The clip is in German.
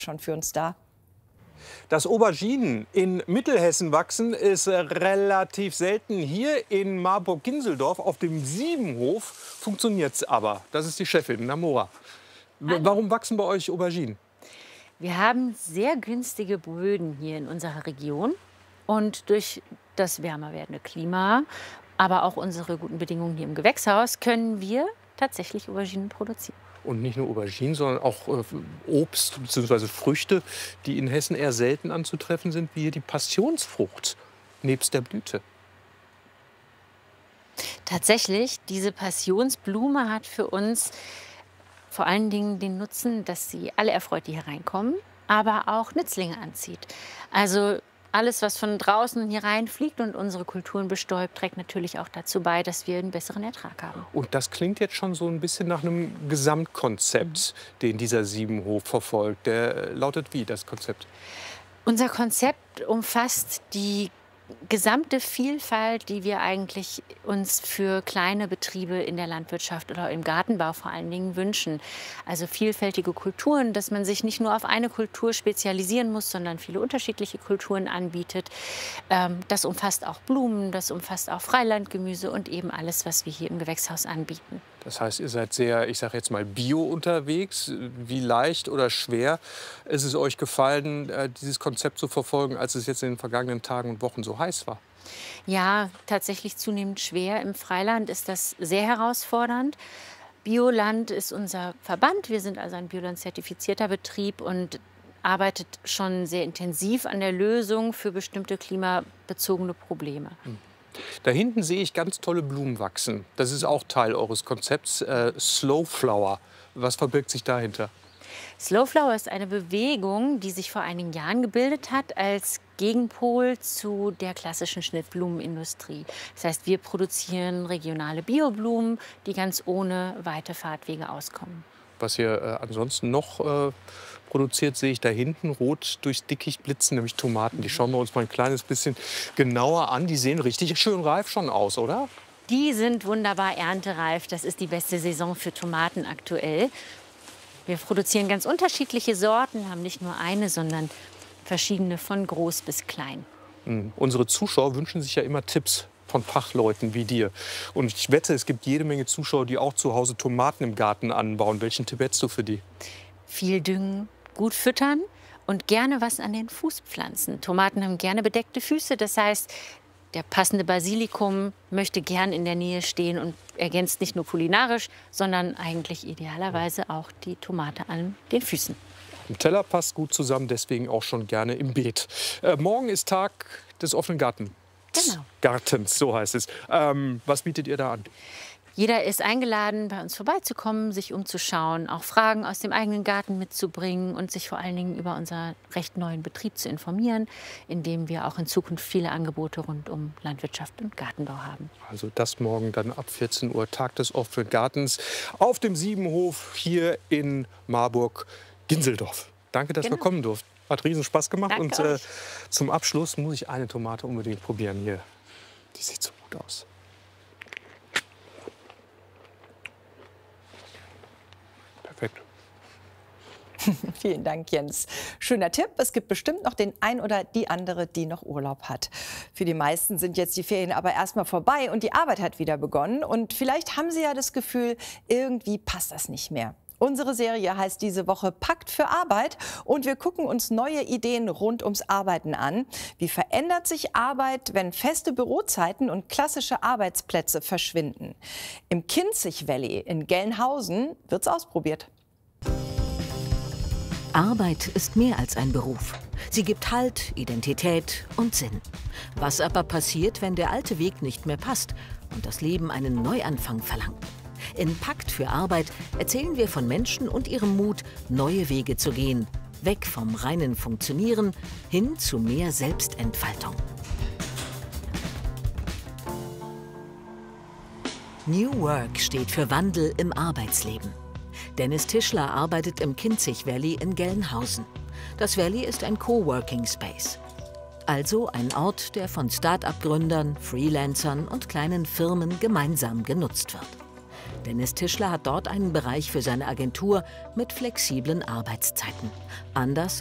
schon für uns da. Dass Auberginen in Mittelhessen wachsen, ist relativ selten. Hier in Marburg-Ginseldorf auf dem Siebenhof funktioniert es aber. Das ist die Chefin, Namora. Warum wachsen bei euch Auberginen? Wir haben sehr günstige Böden hier in unserer Region. Und durch das wärmer werdende Klima, aber auch unsere guten Bedingungen hier im Gewächshaus, können wir tatsächlich Auberginen produzieren. Und nicht nur Auberginen, sondern auch Obst bzw. Früchte, die in Hessen eher selten anzutreffen sind, wie hier die Passionsfrucht nebst der Blüte. Tatsächlich, diese Passionsblume hat für uns vor allen Dingen den Nutzen, dass sie alle erfreut, die hier reinkommen, aber auch Nützlinge anzieht. Also alles, was von draußen hier reinfliegt und unsere Kulturen bestäubt, trägt natürlich auch dazu bei, dass wir einen besseren Ertrag haben. Und das klingt jetzt schon so ein bisschen nach einem Gesamtkonzept, den dieser Siebenhof verfolgt. Der lautet wie, das Konzept? Unser Konzept umfasst die gesamte Vielfalt, die wir eigentlich uns für kleine Betriebe in der Landwirtschaft oder im Gartenbau vor allen Dingen wünschen. Also vielfältige Kulturen, dass man sich nicht nur auf eine Kultur spezialisieren muss, sondern viele unterschiedliche Kulturen anbietet. Das umfasst auch Blumen, das umfasst auch Freilandgemüse und eben alles, was wir hier im Gewächshaus anbieten. Das heißt, ihr seid sehr, ich sage jetzt mal, bio unterwegs. Wie leicht oder schwer ist es euch gefallen, dieses Konzept zu verfolgen, als es jetzt in den vergangenen Tagen und Wochen so heiß war? Ja, tatsächlich zunehmend schwer. Im Freiland ist das sehr herausfordernd. Bioland ist unser Verband. Wir sind also ein Bioland-zertifizierter Betrieb und arbeitet schon sehr intensiv an der Lösung für bestimmte klimabezogene Probleme. Da hinten sehe ich ganz tolle Blumen wachsen. Das ist auch Teil eures Konzepts, Slow Flower. Was verbirgt sich dahinter? Slow Flower ist eine Bewegung, die sich vor einigen Jahren gebildet hat als Gegenpol zu der klassischen Schnittblumenindustrie. Das heißt, wir produzieren regionale Bioblumen, die ganz ohne weite Fahrtwege auskommen. Was ihr ansonsten noch produziert, sehe ich da hinten rot durchs Dickicht blitzen, nämlich Tomaten. Die schauen wir uns mal ein kleines bisschen genauer an. Die sehen richtig schön reif schon aus, oder? Die sind wunderbar erntereif. Das ist die beste Saison für Tomaten aktuell. Wir produzieren ganz unterschiedliche Sorten, haben nicht nur eine, sondern verschiedene von groß bis klein. Unsere Zuschauer wünschen sich ja immer Tipps von Fachleuten wie dir. Und ich wette, es gibt jede Menge Zuschauer, die auch zu Hause Tomaten im Garten anbauen. Welchen Tipp hättest du für die? Viel düngen, gut füttern und gerne was an den Fußpflanzen. Tomaten haben gerne bedeckte Füße, das heißt, der passende Basilikum möchte gern in der Nähe stehen und ergänzt nicht nur kulinarisch, sondern eigentlich idealerweise auch die Tomate an den Füßen. Im Teller passt gut zusammen, deswegen auch schon gerne im Beet. Morgen ist Tag des offenen Gartens. Genau. Gartens, so heißt es. Was bietet ihr da an? Jeder ist eingeladen, bei uns vorbeizukommen, sich umzuschauen, auch Fragen aus dem eigenen Garten mitzubringen und sich vor allen Dingen über unseren recht neuen Betrieb zu informieren, in dem wir auch in Zukunft viele Angebote rund um Landwirtschaft und Gartenbau haben. Also das morgen dann ab 14 Uhr, Tag des offenen Gartens auf dem Siebenhof hier in Marburg-Ginseldorf. Danke, dass wir kommen durften. Hat riesen Spaß gemacht. Danke und euch. Zum Abschluss muss ich eine Tomate unbedingt probieren hier. Die sieht so gut aus. Perfekt. Vielen Dank, Jens. Schöner Tipp. Es gibt bestimmt noch den ein oder die andere, die noch Urlaub hat. Für die meisten sind jetzt die Ferien aber erstmal vorbei und die Arbeit hat wieder begonnen. Und vielleicht haben Sie ja das Gefühl, irgendwie passt das nicht mehr. Unsere Serie heißt diese Woche Pakt für Arbeit und wir gucken uns neue Ideen rund ums Arbeiten an. Wie verändert sich Arbeit, wenn feste Bürozeiten und klassische Arbeitsplätze verschwinden? Im Kinzig Valley in Gelnhausen wird's ausprobiert. Arbeit ist mehr als ein Beruf. Sie gibt Halt, Identität und Sinn. Was aber passiert, wenn der alte Weg nicht mehr passt und das Leben einen Neuanfang verlangt? In Pakt für Arbeit erzählen wir von Menschen und ihrem Mut, neue Wege zu gehen. Weg vom reinen Funktionieren hin zu mehr Selbstentfaltung. New Work steht für Wandel im Arbeitsleben. Dennis Tischler arbeitet im Kinzig Valley in Gelnhausen. Das Valley ist ein Coworking Space. Also ein Ort, der von Start-up-Gründern, Freelancern und kleinen Firmen gemeinsam genutzt wird. Dennis Tischler hat dort einen Bereich für seine Agentur mit flexiblen Arbeitszeiten. Anders